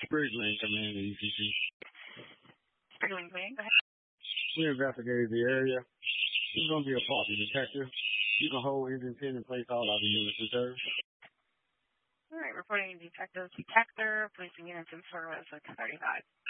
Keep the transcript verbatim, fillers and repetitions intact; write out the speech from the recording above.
Sprigling, Command E C C. Sprigling, Command, go ahead. We investigated the area. This is going to be a party detective. You can hold engine ten and place all other units reserved. All right, reporting detective detector, placing units in service at ten thirty-five.